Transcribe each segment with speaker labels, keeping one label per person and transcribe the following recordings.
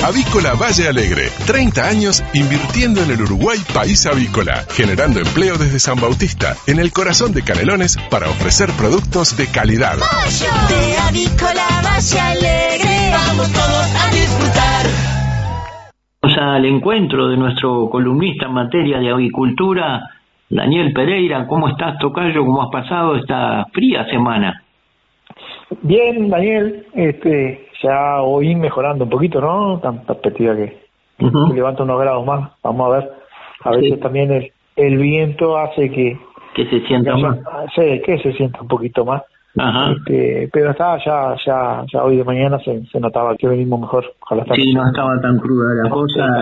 Speaker 1: Avícola Valle Alegre, 30 años invirtiendo en el Uruguay país avícola, generando empleo desde San Bautista, en el corazón de Canelones, para ofrecer productos de calidad.
Speaker 2: Pollo de Avícola Valle Alegre, vamos todos a disfrutar.
Speaker 3: Vamos al encuentro de nuestro columnista en materia de avicultura, Daniel Pereira. ¿Cómo estás, tocayo? ¿Cómo has pasado esta fría semana?
Speaker 4: Bien, Daniel, ya hoy mejorando un poquito, ¿no? Tan perspectiva que levanta unos grados más. Vamos a ver. A veces también el viento hace que
Speaker 3: se sienta más.
Speaker 4: Sí, que se sienta un poquito más.
Speaker 3: Ajá.
Speaker 4: Pero está ya hoy de mañana se notaba que venimos mejor. Ojalá
Speaker 3: sí, no estaba tan cruda la cosa.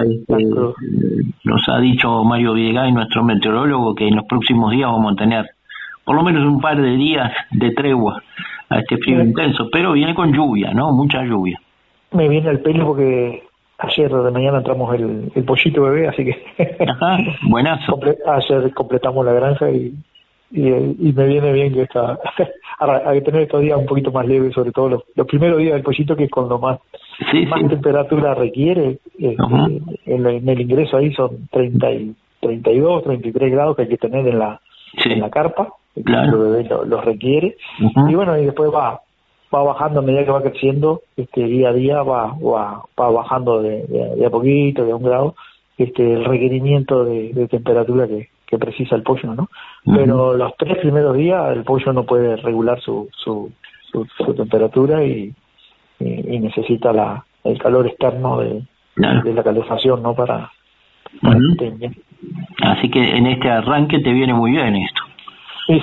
Speaker 3: Nos ha dicho Mario Villegas, nuestro meteorólogo, que en los próximos días vamos a tener por lo menos un par de días de tregua a este frío intenso, pero viene con lluvia, ¿no? Mucha lluvia. Me viene el pelo porque ayer de mañana entramos el pollito bebé, así que ajá, buenazo. Ayer completamos la granja y me viene bien que hay que tener estos días un poquito más leves, sobre todo los primeros días del pollito, que es cuando más temperatura requiere. En el ingreso ahí son 32, 33 grados que hay que tener en la carpa. Claro. El bebé los requiere. Y bueno, y después va bajando a medida que va creciendo, día a día va bajando de a poquito, de a un grado, el requerimiento de temperatura que precisa el pollo, ¿no? Pero los 3 primeros días el pollo no puede regular su temperatura y necesita el calor externo de la calefacción, ¿no? Para que estén bien. Así que en este arranque te viene muy bien esto. Sí,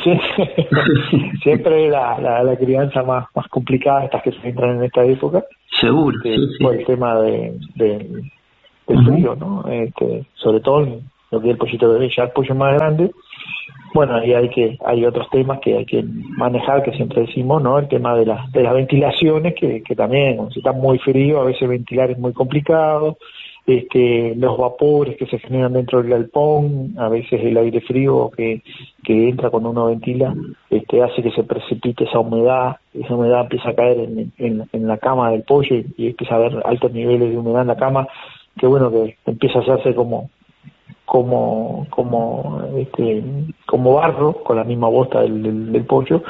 Speaker 3: siempre la crianza más complicada, estas que se entran en esta época. Seguro. Por el tema del frío, ¿no? Sobre todo lo que es el pollito bebé, ya el pollo más grande. Bueno, ahí hay otros temas que hay que manejar, que siempre decimos, ¿no? El tema de las ventilaciones, que también, si está muy frío, a veces ventilar es muy complicado. Los vapores que se generan dentro del galpón, a veces el aire frío que entra cuando uno ventila, hace que se precipite esa humedad empieza a caer en la cama del pollo y empieza a haber altos niveles de humedad en la cama, que bueno, que empieza a hacerse como barro con la misma bosta del pollo.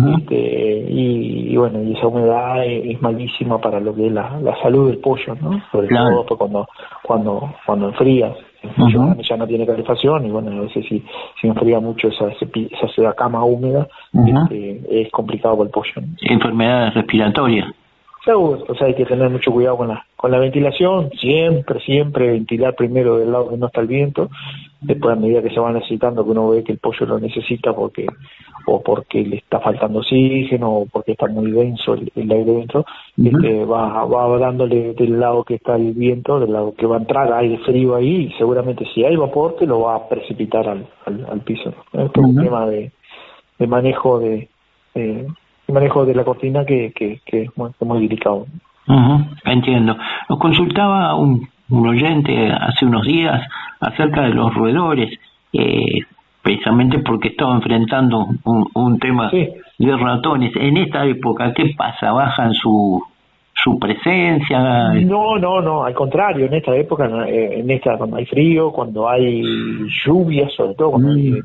Speaker 3: Y bueno, y esa humedad es malísima para lo que es la salud del pollo, ¿no? Sobre todo pues cuando enfría, el pollo ya no tiene calefacción, y bueno, a veces si enfría mucho esa cama húmeda, es complicado para el pollo, ¿no? Enfermedades respiratorias. Seguro, o sea, hay que tener mucho cuidado con la ventilación, siempre ventilar primero del lado que no está el viento, después a medida que se va necesitando, que uno ve que el pollo lo necesita porque le está faltando oxígeno, o porque está muy denso el aire dentro, va dándole del lado que está el viento, del lado que va a entrar aire frío ahí, y seguramente si hay vapor te lo va a precipitar al piso, ¿no? Esto es un tema de manejo de la cortina que es muy delicado. Entiendo. Nos consultaba un oyente hace unos días acerca de los roedores, precisamente porque estaba enfrentando un tema de ratones. En esta época, ¿qué pasa? ¿Bajan su presencia? No, al contrario, en esta época, cuando hay frío, cuando hay lluvia, sobre todo cuando hay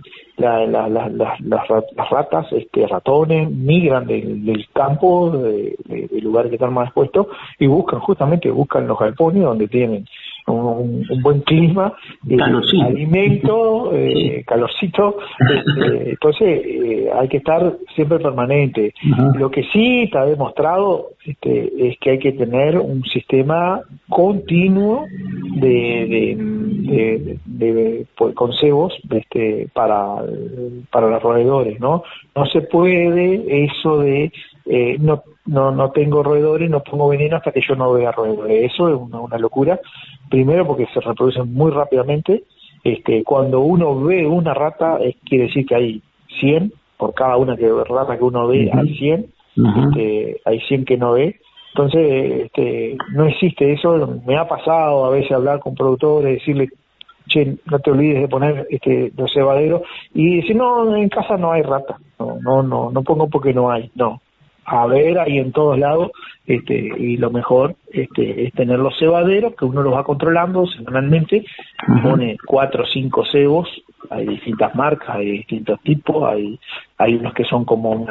Speaker 3: las ratas, ratones, migran del campo, de lugares que están más expuestos, y buscan los galpones donde tienen un buen clima, alimento, calorcito, entonces hay que estar siempre permanente. Lo que sí está demostrado es que hay que tener un sistema continuo con cebos para los roedores, ¿no? No se puede eso de no tengo roedores, no pongo veneno hasta que yo no vea roedores. Eso es una locura. Primero porque se reproducen muy rápidamente. Cuando uno ve una rata, quiere decir que hay 100, por cada rata que uno ve hay 100, hay 100 que no ve. Entonces, no existe eso. Me ha pasado a veces hablar con productores, decirle, che, no te olvides de poner los cebaderos, y decir, no, en casa no hay rata, no pongo porque no hay, no.
Speaker 4: a ver ahí en todos lados, y lo mejor es tener los cebaderos, que uno los va controlando semanalmente, pone 4 o 5 cebos, hay distintas marcas, hay distintos tipos, hay unos que son como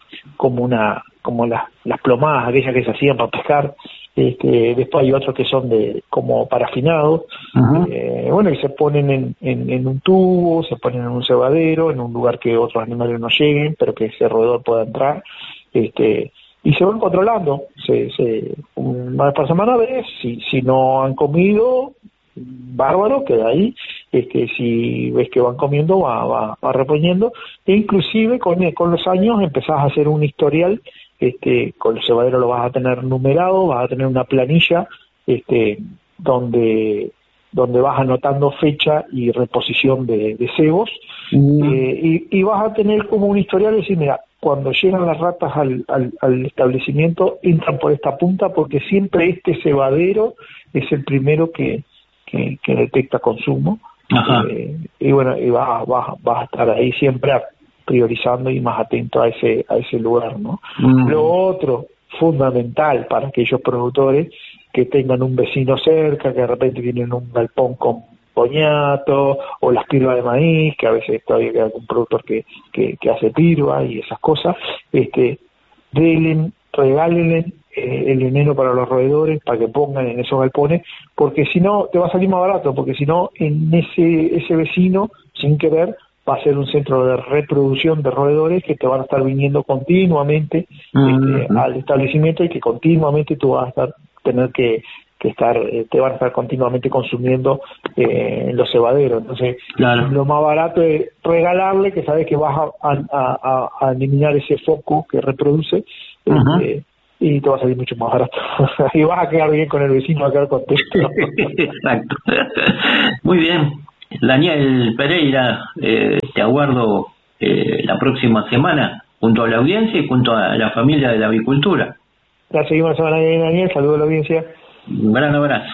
Speaker 4: las plomadas, aquellas que se hacían para pescar, después hay otros que son como parafinados, y se ponen en un tubo, se ponen en un cebadero, en un lugar que otros animales no lleguen, pero que ese roedor pueda entrar, y se van controlando, una vez por semana ves, si no han comido, bárbaro, que de ahí, si ves que van comiendo, va reponiendo, e inclusive con los años empezás a hacer un historial, con los cebaderos lo vas a tener numerado, vas a tener una planilla, donde vas anotando fecha y reposición de cebos, y vas a tener como un historial, decir, mira, cuando llegan las ratas al establecimiento, entran por esta punta, porque siempre este cebadero es el primero que detecta consumo, y vas a estar ahí siempre priorizando y más atento a ese lugar, ¿no? Lo otro fundamental para aquellos productores que tengan un vecino cerca, que de repente tienen un galpón con boñato o las pirvas de maíz, que a veces todavía hay algún productor que hace pirva y esas cosas, regálenle el veneno para los roedores, para que pongan en esos galpones, porque si no te va a salir más barato, porque si no en ese vecino, sin querer, va a ser un centro de reproducción de roedores que te van a estar viniendo continuamente al establecimiento, y que continuamente tú vas a tener que estar, te van a estar continuamente consumiendo en los cebaderos. Entonces, claro, lo más barato es regalarle, que sabes que vas a eliminar ese foco que reproduce, y te va a salir mucho más barato. Y vas a quedar bien con el vecino, vas a quedar contento.
Speaker 3: Exacto. Muy bien. Daniel Pereira, te aguardo la próxima semana junto a la audiencia y junto a la familia de la avicultura.
Speaker 4: La seguimos la semana que viene, Daniel. Saludos a la audiencia.
Speaker 3: Un gran abrazo.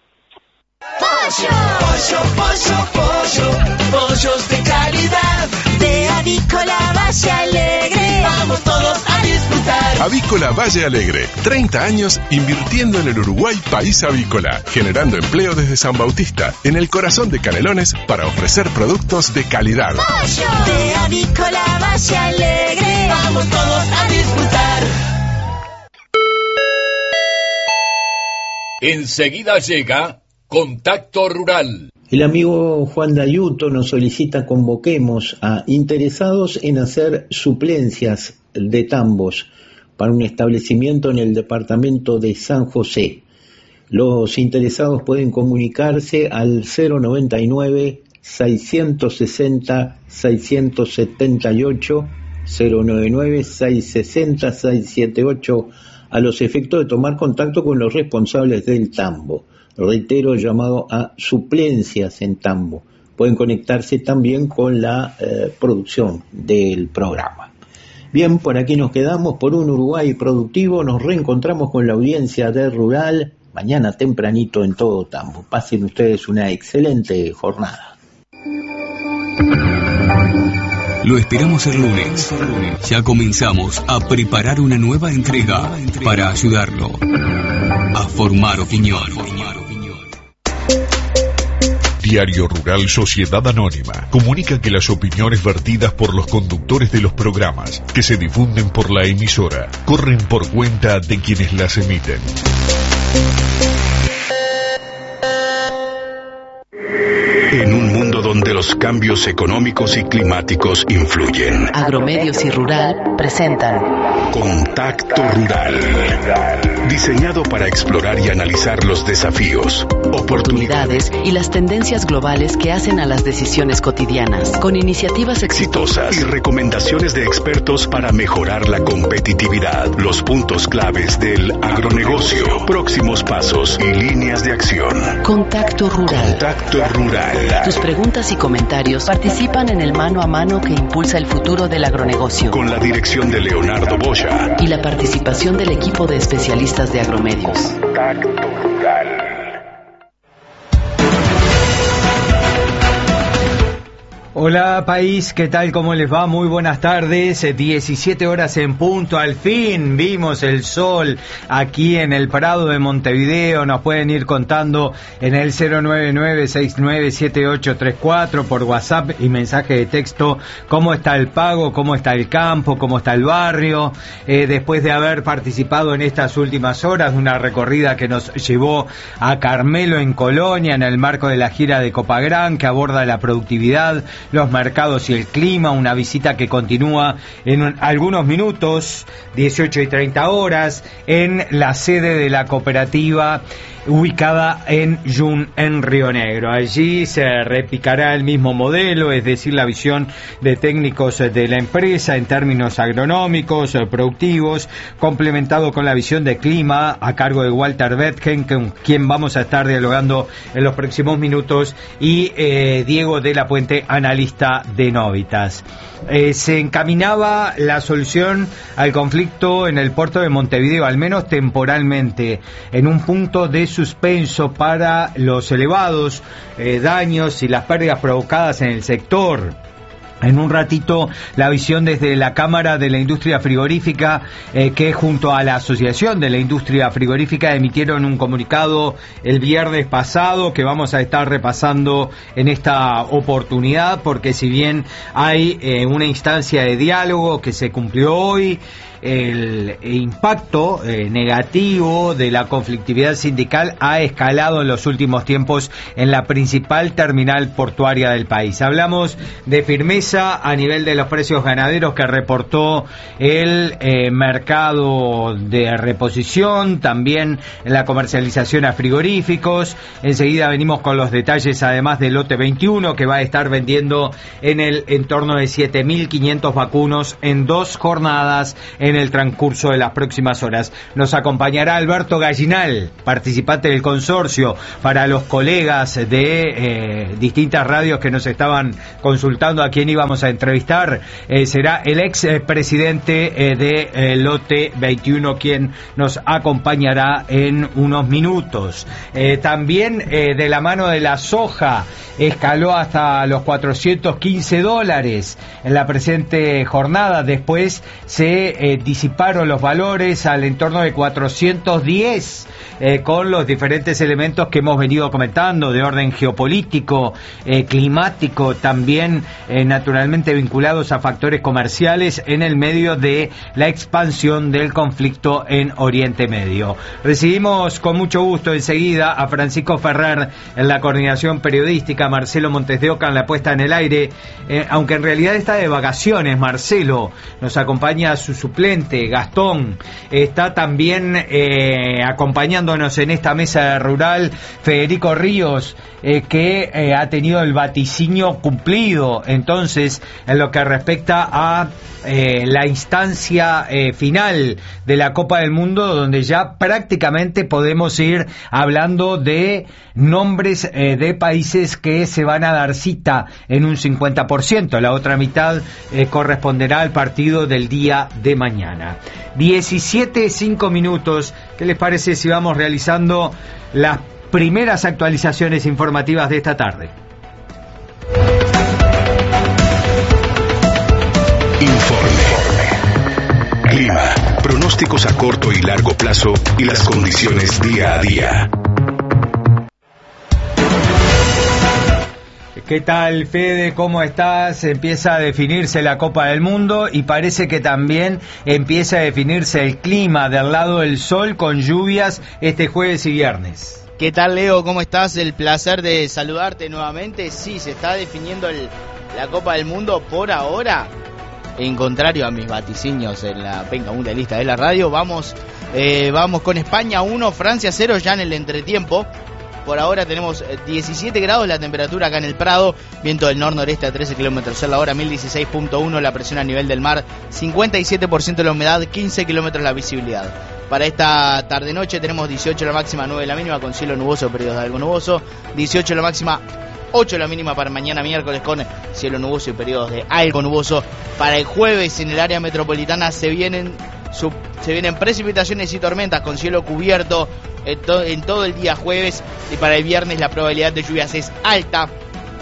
Speaker 2: Pollos de calidad, de Avícola Valle Alegre. Vamos todos a disfrutar.
Speaker 1: Avícola Valle Alegre, 30 años invirtiendo en el Uruguay país avícola, generando empleo desde San Bautista, en el corazón de Canelones, para ofrecer productos de calidad.
Speaker 2: De Avícola Valle Alegre. Vamos todos a disfrutar.
Speaker 5: Enseguida llega Contacto Rural.
Speaker 6: El amigo Juan Dayuto nos solicita convoquemos a interesados en hacer suplencias de tambos para un establecimiento en el departamento de San José. Los interesados pueden comunicarse al 099-660-678, 099-660-678, a los efectos de tomar contacto con los responsables del tambo. Reitero, llamado a suplencias en tambo. Pueden conectarse también con la producción del programa. Bien, por aquí nos quedamos por un Uruguay productivo. Nos reencontramos con la audiencia de Rural mañana tempranito en todo tambo. Pasen ustedes una excelente jornada.
Speaker 7: Lo esperamos el lunes. Ya comenzamos a preparar una nueva entrega para ayudarlo a formar opinión.
Speaker 8: Diario Rural Sociedad Anónima comunica que las opiniones vertidas por los conductores de los programas que se difunden por la emisora corren por cuenta de quienes las emiten.
Speaker 9: En un mundo donde los cambios económicos y climáticos influyen,
Speaker 10: Agromedios y Rural presentan
Speaker 9: Contacto Rural, diseñado para explorar y analizar los desafíos,
Speaker 10: oportunidades y las tendencias globales que hacen a las decisiones cotidianas, con iniciativas exitosas
Speaker 9: y recomendaciones de expertos para mejorar la competitividad, los puntos claves del agronegocio, próximos pasos y líneas de acción.
Speaker 10: Contacto Rural.
Speaker 9: Contacto Rural.
Speaker 10: Tus preguntas y comentarios participan en el mano a mano que impulsa el futuro del agronegocio,
Speaker 9: con la dirección de Leonardo Boya
Speaker 10: y la participación del equipo de especialistas de Agromedios.
Speaker 9: Contacto Rural.
Speaker 11: Hola país, ¿qué tal? ¿Cómo les va? Muy buenas tardes, 17 horas en punto, al fin vimos el sol aquí en el Prado de Montevideo. Nos pueden ir contando en el 099-697834 por WhatsApp y mensaje de texto cómo está el pago, cómo está el campo, cómo está el barrio, después de haber participado en estas últimas horas de una recorrida que nos llevó a Carmelo en Colonia en el marco de la gira de Copagran, que aborda la productividad, los mercados y el clima, una visita que continúa en algunos minutos, 18:30 horas, en la sede de la cooperativa ubicada en Jun, en Río Negro. Allí se replicará el mismo modelo, es decir, la visión de técnicos de la empresa en términos agronómicos, productivos, complementado con la visión de clima a cargo de Walter Betgen, con quien vamos a estar dialogando en los próximos minutos, y Diego de la Puente, analista de Novitas. Se encaminaba la solución al conflicto en el puerto de Montevideo, al menos temporalmente, en un punto de suspenso para los elevados daños y las pérdidas provocadas en el sector. En un ratito, la visión desde la Cámara de la Industria Frigorífica, que junto a la Asociación de la Industria Frigorífica emitieron un comunicado el viernes pasado, que vamos a estar repasando en esta oportunidad, porque si bien hay una instancia de diálogo que se cumplió hoy, el impacto negativo de la conflictividad sindical ha escalado en los últimos tiempos en la principal terminal portuaria del país. Hablamos de firmeza a nivel de los precios ganaderos que reportó el mercado de reposición, también en la comercialización a frigoríficos. Enseguida venimos con los detalles, además del lote 21, que va a estar vendiendo en el entorno de 7.500 vacunos en 2 jornadas en el transcurso de las próximas horas. Nos acompañará Alberto Gallinal, participante del consorcio, para los colegas de distintas radios que nos estaban consultando a quién íbamos a entrevistar. Será el ex presidente de Lote 21 quien nos acompañará en unos minutos. También de la mano de la soja, escaló hasta los $415 en la presente jornada. Después se disiparon los valores al entorno de 410, con los diferentes elementos que hemos venido comentando de orden geopolítico, climático, también naturalmente vinculados a factores comerciales en el medio de la expansión del conflicto en Oriente Medio. Recibimos con mucho gusto enseguida a Francisco Ferrer en la coordinación periodística, Marcelo Montes de Oca en la puesta en el aire, aunque en realidad está de vacaciones Marcelo. Nos acompaña su suplente Gastón, está también acompañándonos en esta mesa rural Federico Ríos, que ha tenido el vaticinio cumplido entonces en lo que respecta a la instancia final de la Copa del Mundo, donde ya prácticamente podemos ir hablando de nombres de países que se van a dar cita en un 50%, la otra mitad corresponderá al partido del día de mañana. 17:05. ¿Qué les parece si vamos realizando las primeras actualizaciones informativas de esta tarde?
Speaker 9: Informe. Clima, pronósticos a corto y largo plazo y las condiciones día a día.
Speaker 11: ¿Qué tal, Fede? ¿Cómo estás? Empieza a definirse la Copa del Mundo y parece que también empieza a definirse el clima del lado del sol, con lluvias este jueves y viernes.
Speaker 12: ¿Qué tal, Leo? ¿Cómo estás? El placer de saludarte nuevamente. Sí, se está definiendo la Copa del Mundo por ahora. En contrario a mis vaticinios en la penca mundialista de la radio, vamos con España 1, Francia 0 ya en el entretiempo. Por ahora tenemos 17 grados la temperatura acá en el Prado, viento del nor-noreste a 13 kilómetros a la hora, 1016.1 la presión a nivel del mar, 57% la humedad, 15 kilómetros la visibilidad. Para esta tarde-noche tenemos 18 la máxima, 9 la mínima, con cielo nuboso, periodos de algo nuboso, 18 la máxima, 8 la mínima para mañana miércoles, con cielo nuboso y periodos de algo nuboso. Para el jueves en el área metropolitana se vienen precipitaciones y tormentas con cielo cubierto en todo el día jueves, y para el viernes la probabilidad de lluvias es alta.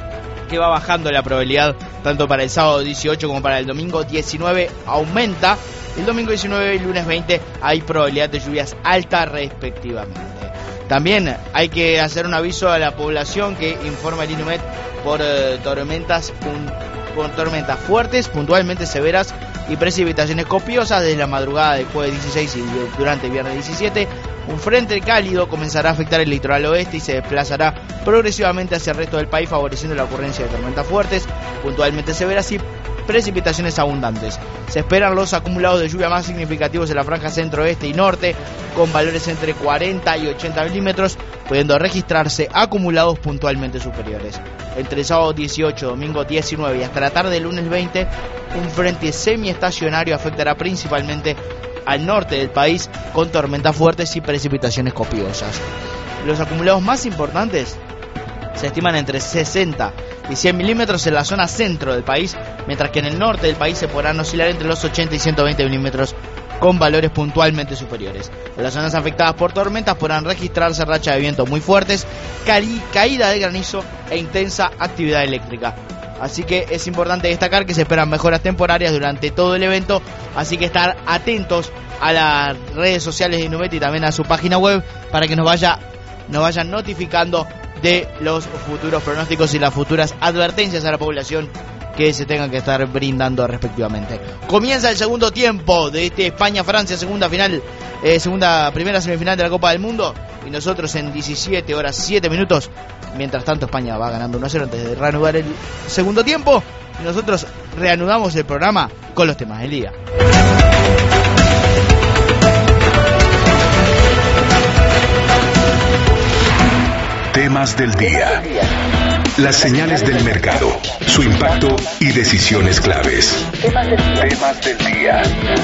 Speaker 12: que va bajando la probabilidad tanto para el sábado 18 como para el domingo 19 aumenta. El domingo 19 y el lunes 20 hay probabilidad de lluvias alta respectivamente. También hay que hacer un aviso a la población que informa el INUMED por tormentas fuertes, puntualmente severas y precipitaciones copiosas desde la madrugada del jueves 16 y durante el viernes 17. Un frente cálido comenzará a afectar el litoral oeste y se desplazará progresivamente hacia el resto del país, favoreciendo la ocurrencia de tormentas fuertes, puntualmente severas y precipitaciones abundantes. Se esperan los acumulados de lluvia más significativos en la franja centro-oeste y norte, con valores entre 40 y 80 milímetros, pudiendo registrarse acumulados puntualmente superiores. Entre el sábado 18, domingo 19 y hasta la tarde del lunes 20, un frente semiestacionario afectará principalmente al norte del país, con tormentas fuertes y precipitaciones copiosas. Los acumulados más importantes se estiman entre 60 y 100 milímetros en la zona centro del país, mientras que en el norte del país se podrán oscilar entre los 80 y 120 milímetros, con valores puntualmente superiores. En las zonas afectadas por tormentas podrán registrarse rachas de viento muy fuertes, caída de granizo e intensa actividad eléctrica. Así que es importante destacar que se esperan mejoras temporarias durante todo el evento, así que estar atentos a las redes sociales de INUMED y también a su página web para que nos vayan notificando de los futuros pronósticos y las futuras advertencias a la población que se tengan que estar brindando respectivamente. Comienza el segundo tiempo de este España-Francia, primera semifinal de la Copa del Mundo, y nosotros en 17 horas 7 minutos, mientras tanto España va ganando 1-0 antes de reanudar el segundo tiempo, y nosotros reanudamos el programa con los temas del día.
Speaker 9: Temas del día. Las señales del mercado, su impacto y decisiones claves. Temas del día.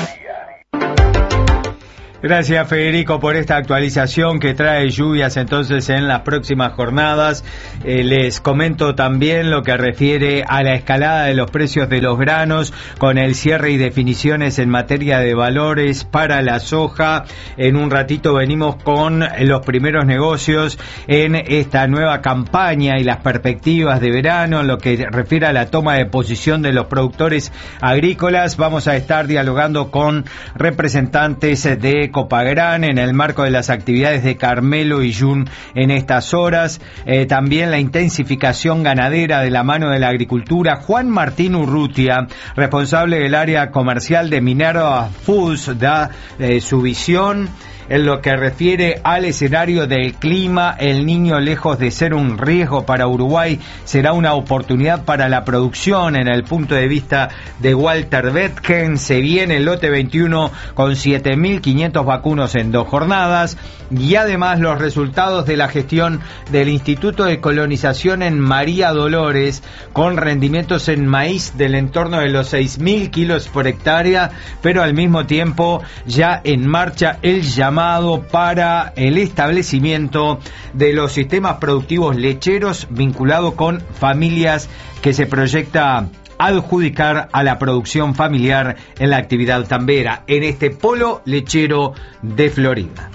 Speaker 11: Gracias, Federico, por esta actualización que trae lluvias entonces en las próximas jornadas. Les comento también lo que refiere a la escalada de los precios de los granos, con el cierre y definiciones en materia de valores para la soja. En un ratito venimos con los primeros negocios en esta nueva campaña y las perspectivas de verano, en lo que refiere a la toma de posición de los productores agrícolas. Vamos a estar dialogando con representantes de Copagran en el marco de las actividades de Carmelo y Jun en estas horas. También la intensificación ganadera de la mano de la agricultura. Juan Martín Urrutia, responsable del área comercial de Minerva Foods, da su visión en lo que refiere al escenario del clima. El Niño, lejos de ser un riesgo para Uruguay, será una oportunidad para la producción. En el punto de vista de Walter Betgen, se viene el lote 21 con 7.500 vacunos en 2 jornadas, y además los resultados de la gestión del Instituto de Colonización en María Dolores, con rendimientos en maíz del entorno de los 6.000 kilos por hectárea, pero al mismo tiempo ya en marcha el llamado para el establecimiento de los sistemas productivos lecheros vinculado con familias, que se proyecta adjudicar a la producción familiar en la actividad tambera en este polo lechero de Florida.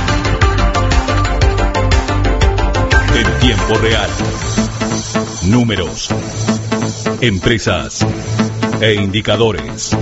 Speaker 7: En tiempo real. Números, empresas e indicadores.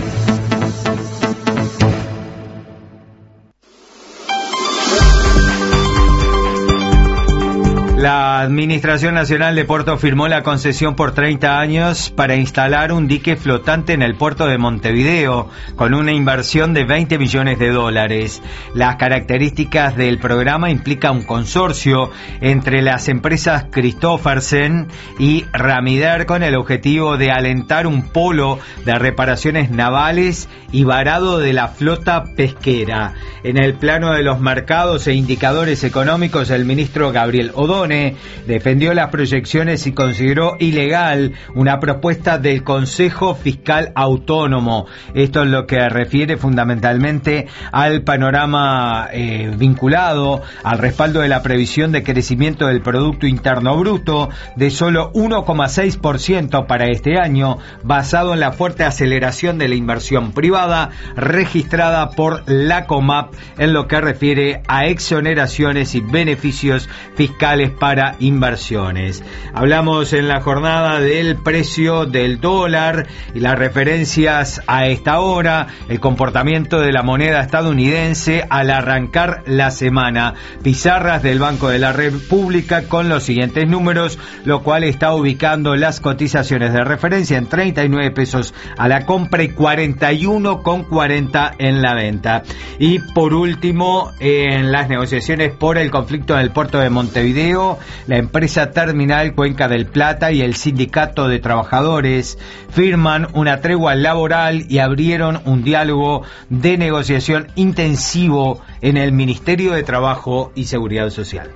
Speaker 11: La Administración Nacional de Puertos firmó la concesión por 30 años para instalar un dique flotante en el puerto de Montevideo, con una inversión de $20 millones. Las características del programa implican un consorcio entre las empresas Christophersen y Ramider, con el objetivo de alentar un polo de reparaciones navales y varado de la flota pesquera. En el plano de los mercados e indicadores económicos, el ministro Gabriel Odone defendió las proyecciones y consideró ilegal una propuesta del Consejo Fiscal Autónomo. Esto es lo que refiere fundamentalmente al panorama vinculado al respaldo de la previsión de crecimiento del Producto Interno Bruto de solo 1,6% para este año, basado en la fuerte aceleración de la inversión privada registrada por la COMAP en lo que refiere a exoneraciones y beneficios fiscales para inversiones. Hablamos en la jornada del precio del dólar y las referencias a esta hora, el comportamiento de la moneda estadounidense al arrancar la semana. Pizarras del Banco de la República con los siguientes números, lo cual está ubicando las cotizaciones de referencia en 39 pesos a la compra y 41,40 en la venta. Y por último, en las negociaciones por el conflicto en el puerto de Montevideo, la empresa terminal Cuenca del Plata y el sindicato de trabajadores firman una tregua laboral y abrieron un diálogo de negociación intensivo en el Ministerio de Trabajo y Seguridad Social.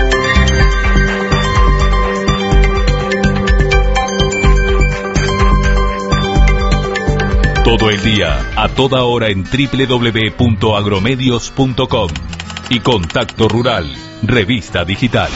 Speaker 7: Todo el día, a toda hora en www.agromedios.com y Contacto Rural, revista digital.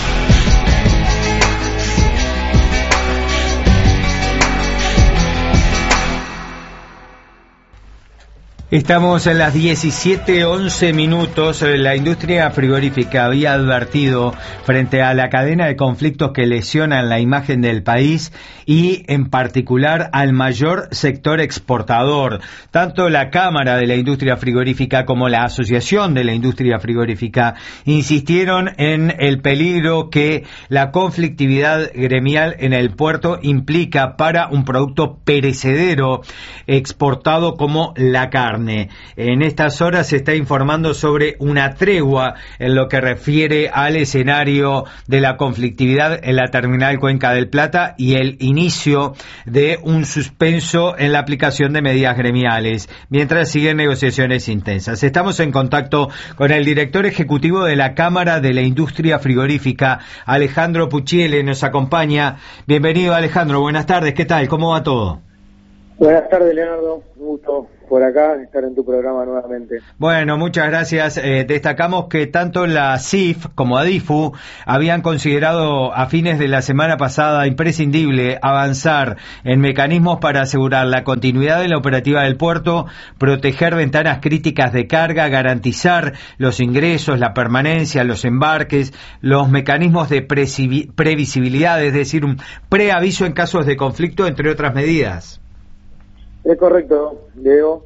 Speaker 11: Estamos en las 17:11 minutos. La industria frigorífica había advertido frente a la cadena de conflictos que lesionan la imagen del país y en particular al mayor sector exportador. Tanto la Cámara de la Industria Frigorífica como la Asociación de la Industria Frigorífica insistieron en el peligro que la conflictividad gremial en el puerto implica para un producto perecedero exportado como la carne. En estas horas se está informando sobre una tregua en lo que refiere al escenario de la conflictividad en la terminal Cuenca del Plata y el inicio de un suspenso en la aplicación de medidas gremiales, mientras siguen negociaciones intensas. Estamos en contacto con el director ejecutivo de la Cámara de la Industria Frigorífica, Alejandro Puchiele, nos acompaña. Bienvenido, Alejandro, buenas tardes, ¿qué tal? ¿Cómo va todo?
Speaker 13: Buenas tardes, Leonardo, un gusto por acá estar en tu programa nuevamente.
Speaker 11: Bueno, muchas gracias. Destacamos que tanto la CIF como ADIFU habían considerado a fines de la semana pasada imprescindible avanzar en mecanismos para asegurar la continuidad de la operativa del puerto, proteger ventanas críticas de carga, garantizar los ingresos, la permanencia, los embarques, los mecanismos de previsibilidad, es decir, un preaviso en casos de conflicto, entre otras medidas.
Speaker 13: Es correcto, Diego.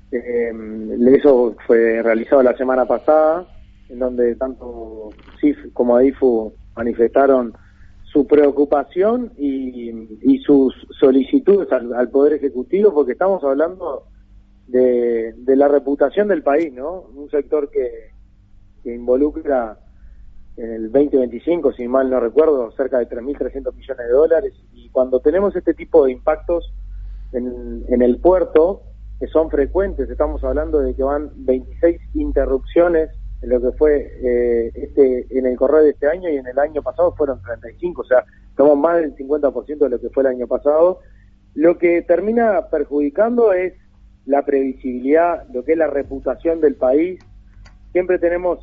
Speaker 13: Eso fue realizado la semana pasada, en donde tanto CIF como ADIFU manifestaron su preocupación y sus solicitudes al Poder Ejecutivo, porque estamos hablando de la reputación del país, ¿no? Un sector que involucra en el 2025, si mal no recuerdo, cerca de 3.300 millones de dólares, y cuando tenemos este tipo de impactos en el puerto, que son frecuentes, estamos hablando de que van 26 interrupciones en lo que fue en el correo de este año, y en el año pasado fueron 35, o sea, estamos más del 50% de lo que fue el año pasado. Lo que termina perjudicando es la previsibilidad, lo que es la reputación del país. Siempre tenemos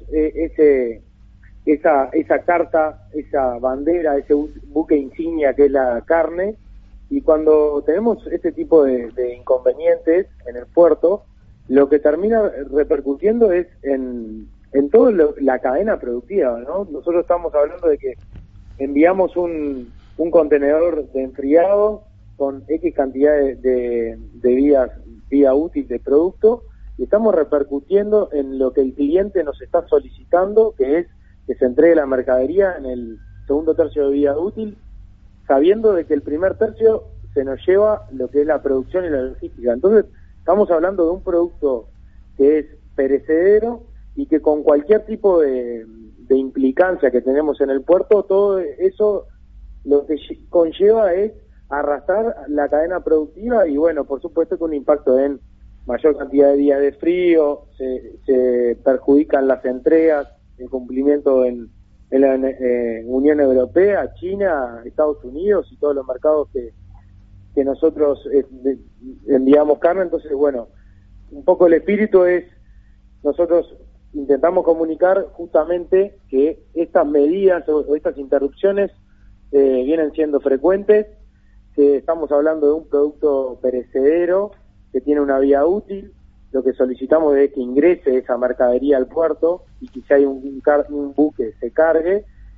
Speaker 13: esa carta, esa bandera, ese buque insignia que es la carne. Y cuando tenemos este tipo de inconvenientes en el puerto, lo que termina repercutiendo es en toda la cadena productiva, ¿no? Nosotros estamos hablando de que enviamos un contenedor de enfriado con X cantidad de vía útil de producto, y estamos repercutiendo en lo que el cliente nos está solicitando, que es que se entregue la mercadería en el segundo tercio de vía útil, sabiendo de que el primer tercio se nos lleva lo que es la producción y la logística. Entonces, estamos hablando de un producto que es perecedero y que con cualquier tipo de implicancia que tenemos en el puerto, todo eso lo que conlleva es arrastrar la cadena productiva y, bueno, por supuesto, con un impacto en mayor cantidad de días de frío, se perjudican las entregas, el cumplimiento en la Unión Europea, China, Estados Unidos y todos los mercados que nosotros enviamos carne. Entonces, bueno, un poco el espíritu es, nosotros intentamos comunicar justamente que estas medidas o estas interrupciones vienen siendo frecuentes, que estamos hablando de un producto perecedero que tiene una vía útil. Lo que solicitamos es que ingrese esa mercadería al puerto y que si hay un buque se cargue,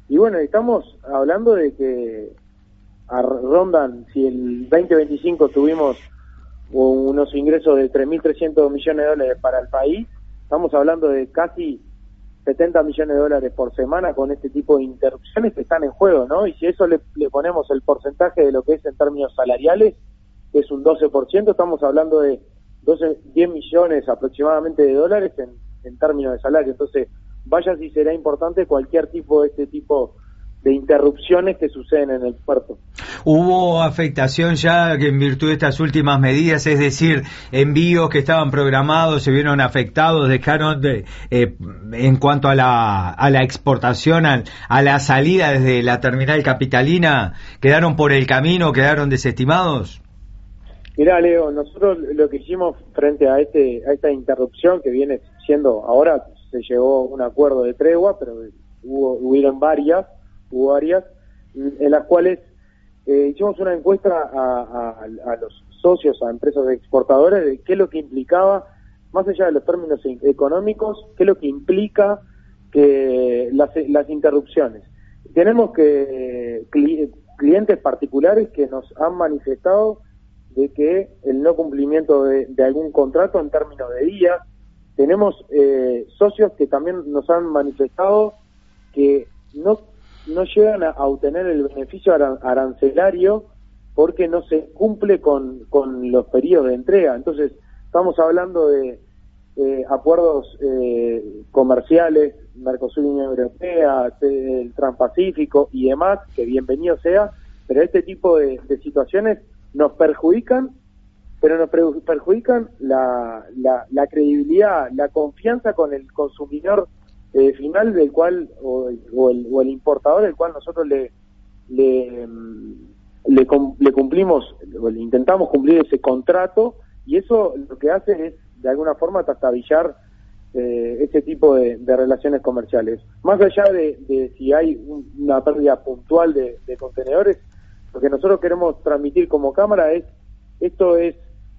Speaker 13: Y bueno, estamos hablando de que rondan, si el 2025 tuvimos unos ingresos de 3.300 millones de dólares para el país, estamos hablando de casi 70 millones de dólares por semana con este tipo de interrupciones que están en juego, ¿no? Y si eso le ponemos el porcentaje de lo que es en términos salariales, que es un 12%, estamos hablando de 10 millones aproximadamente de dólares en términos de salario. Entonces, vaya si será importante cualquier tipo de este tipo de interrupciones que suceden en el puerto.
Speaker 11: ¿Hubo afectación ya en virtud de estas últimas medidas? Es decir, envíos que estaban programados se vieron afectados, dejaron en cuanto a la exportación, a la salida desde la terminal capitalina, ¿quedaron por el camino, quedaron desestimados?
Speaker 13: Mirá, Leo, nosotros lo que hicimos frente a esta interrupción que viene siendo, ahora se llegó a un acuerdo de tregua, pero hubo varias en las cuales hicimos una encuesta a los socios, a empresas exportadoras, de qué es lo que implicaba, más allá de los términos económicos, qué es lo que implica que las interrupciones. Tenemos clientes particulares que nos han manifestado de que el no cumplimiento de algún contrato en términos de días. Tenemos socios que también nos han manifestado que no llegan a obtener el beneficio arancelario porque no se cumple con los periodos de entrega. Entonces, estamos hablando de acuerdos comerciales, Mercosur, Unión Europea, el Transpacífico y demás, que bienvenido sea, pero este tipo de situaciones nos perjudican, pero nos perjudican la credibilidad, la confianza con el consumidor final, del cual o el importador, del cual nosotros le cumplimos o le intentamos cumplir ese contrato, y eso lo que hace es de alguna forma trastabillar ese tipo de relaciones comerciales. Más allá de si hay una pérdida puntual de contenedores, lo que nosotros queremos transmitir como cámara esto es